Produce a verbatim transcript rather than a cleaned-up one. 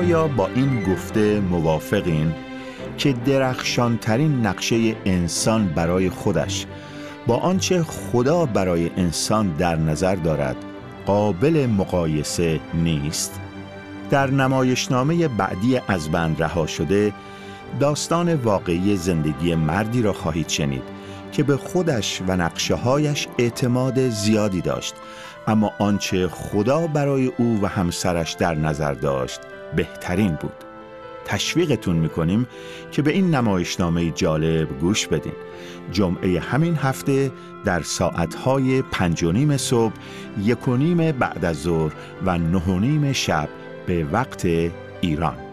آیا با این گفته موافقین که درخشانترین نقشه انسان برای خودش با آنچه خدا برای انسان در نظر دارد قابل مقایسه نیست؟ در نمایشنامه بعدی از بند رها شده داستان واقعی زندگی مردی را خواهید شنید که به خودش و نقشه‌هایش اعتماد زیادی داشت، اما آنچه خدا برای او و همسرش در نظر داشت بهترین بود. تشویقتون میکنیم که به این نمایشنامه جالب گوش بدین. جمعه همین هفته در ساعتهای پنج و نیم صبح، یک و نیم بعد از ظهر و نه و نیم شب به وقت ایران.